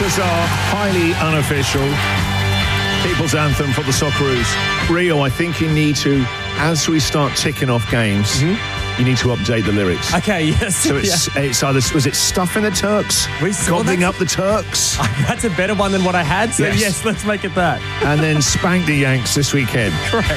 as our highly unofficial people's anthem for the Socceroos. Rio, I think you need to, as we start ticking off games, you need to update the lyrics. Okay, yes. So it's either, was it Stuffing the Turks? Gobbling up the Turks? That's a better one than what I had, so yes, let's make it that. And then Spank the Yanks this weekend. Correct.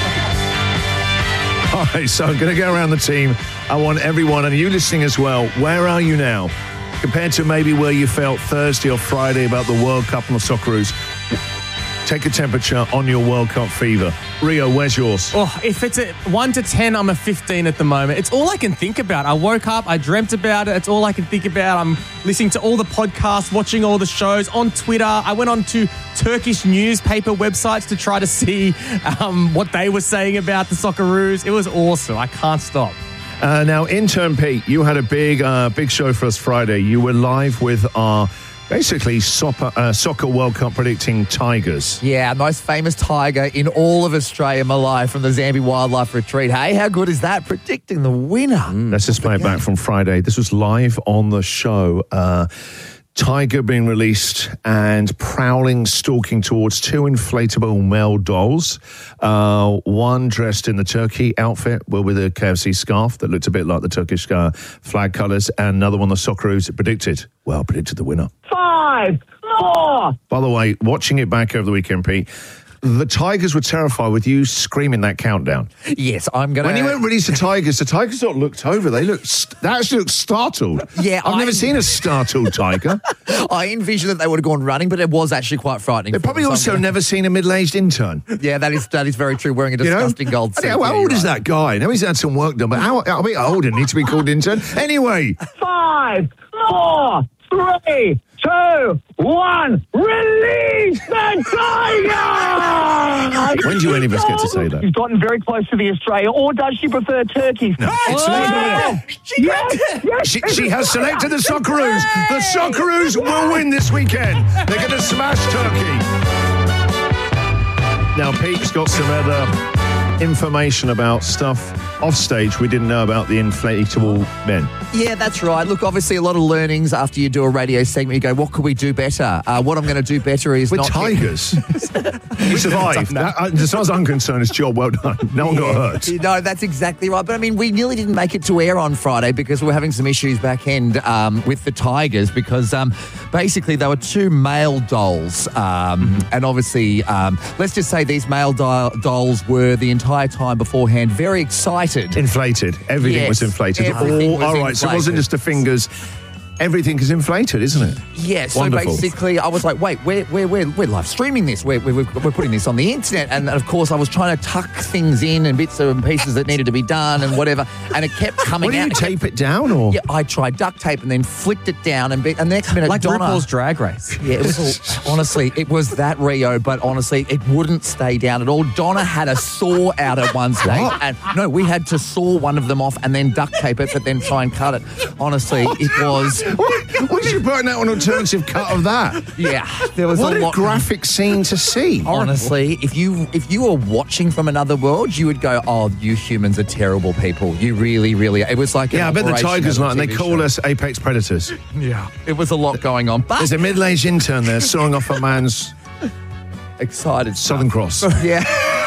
All right, so I'm going to go around the team. I want everyone, and you listening as well, where are you now? Compared to maybe where you felt Thursday or Friday about the World Cup and the Socceroos. Take a temperature on your World Cup fever. Rio, where's yours? Oh, if it's a 1 to 10, I'm a 15 at the moment. It's all I can think about. I woke up, I dreamt about it. It's all I can think about. I'm listening to all the podcasts, watching all the shows on Twitter. I went on to Turkish newspaper websites to try to see what they were saying about the Socceroos. It was awesome. I can't stop. Now, intern Pete, you had a big show for us Friday. You were live with our basically soccer World Cup predicting Tigers. Yeah, most famous tiger in all of Australia, Malai, from the Zambi Wildlife Retreat. Hey, how good is that? Predicting the winner. Let's just play it back from Friday. This was live on the show. Tiger being released and prowling, stalking towards two inflatable male dolls. One dressed in the turkey outfit with a KFC scarf that looked a bit like the Turkish flag colours, and another one the Socceroos predicted the winner. 5, 4. By the way, watching it back over the weekend, Pete, the Tigers were terrified with you screaming that countdown. Yes, I'm going to... When you went release the Tigers sort of looked over. They actually looked startled. Yeah, I've never seen a startled tiger. I envisioned that they would have gone running, but it was actually quite frightening. They've probably also never seen a middle-aged intern. Yeah, that is very true, wearing a disgusting gold suit. How old is that guy? Now he's had some work done, but how old didn't need to be called intern? Anyway. 5, 4, 3, 2, 1. Release the tiger! When do any of us get to say that? She's gotten very close to the Australia, or does she prefer turkeys? No, she has selected the Socceroos. The Socceroos will win this weekend. They're going to smash Turkey. Now, Pete's got some other information about stuff off stage we didn't know about the inflatable men. Yeah, that's right. Look, obviously a lot of learnings after you do a radio segment. You go, what could we do better? What I'm going to do better is with tigers. We survived. As far as I'm concerned, it's job well done. No one got hurt. No, that's exactly right. But I mean, we nearly didn't make it to air on Friday because we were having some issues back end with the Tigers because basically they were two male dolls. And obviously, let's just say these male dolls were the entire time beforehand very excited. Inflated. Everything was inflated. All right, so it wasn't just the fingers. Everything is inflated, isn't it? Yeah, so Wonderful. Basically I was like, wait, we're live streaming this. We're putting this on the internet. And of course I was trying to tuck things in and bits and pieces that needed to be done and whatever. And it kept coming out. What, do you tape it down? Or? Yeah, I tried duct tape and then flicked it down. And the next minute, like Donna... RuPaul's Drag Race. Yeah, it was all... honestly, it was that, Rio, but honestly, it wouldn't stay down at all. Donna had a saw out at one stage. What? And no, we had to saw one of them off and then duct tape it, but then try and cut it. Honestly, it was... What did you put out an alternative cut of that? Yeah, there was what a lot. Graphic scene to see. Honestly, if you were watching from another world, you would go, "Oh, you humans are terrible people. You really, really." It was like I bet the Tigers like, and they call us apex predators. Yeah, it was a lot going on. But there's a middle-aged intern there sawing off a man's excited Southern Cross. Yeah.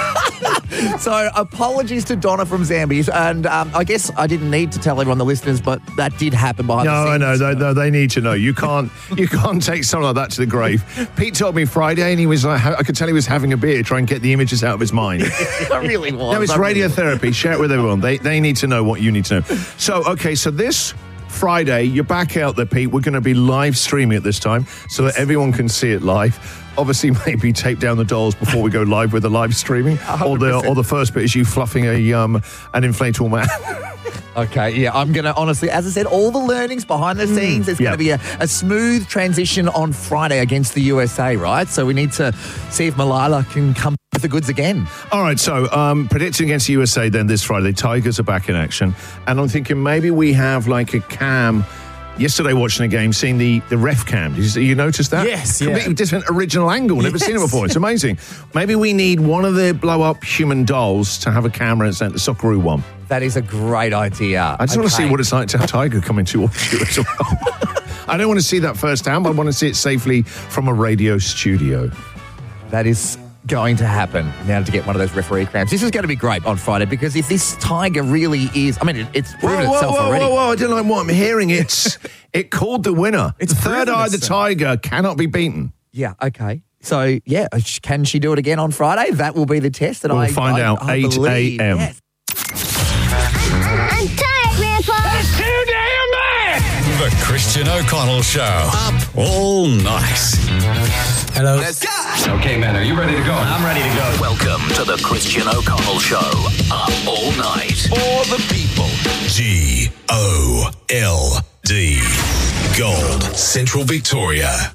So apologies to Donna from Zambies, and I guess I didn't need to tell everyone, the listeners, but that did happen behind the scenes. No, they need to know. You can't take something like that to the grave. Pete told me Friday, and he was like, I could tell he was having a beer, trying to get the images out of his mind. I really was. No, it's radiotherapy. Share it with everyone. They need to know what you need to know. So this Friday, you're back out there, Pete. We're going to be live streaming at this time so that everyone can see it live. Obviously, maybe tape down the dolls before we go live with the live streaming. 100%. Or the first bit is you fluffing an inflatable man. Okay, yeah, I'm going to, honestly, as I said, all the learnings behind the scenes, there's going to be a smooth transition on Friday against the USA, right? So we need to see if Malala can come with the goods again. All right, so predicting against the USA then this Friday, Tigers are back in action. And I'm thinking maybe we have like a cam. Yesterday, watching a game, seeing the ref cam. Did you notice that? Yes, Completely different original angle. Never seen it before. It's amazing. Maybe we need one of the blow-up human dolls to have a camera and send the Socceroo one. That is a great idea. I just want to see what it's like to have Tiger coming towards you as well. I don't want to see that firsthand. I want to see it safely from a radio studio. That is going to happen now to get one of those referee cramps. This is going to be great on Friday because if this tiger really is, I mean, it's proven itself already. Whoa, I don't like what I'm hearing. It called the winner. It's Third proven Eye the itself. Tiger cannot be beaten. Yeah, okay. So, yeah, can she do it again on Friday? That will be the test. And We'll find out, I 8 believe, a.m. yes. I'm tired, Grandpa. That's too damn bad! The Christian O'Connell Show. Up all night. Hello. Let's go. Okay, man, are you ready to go? I'm ready to go. Welcome to the Christian O'Connell Show. Up all night. For the people. GOLD. Gold. Central Victoria.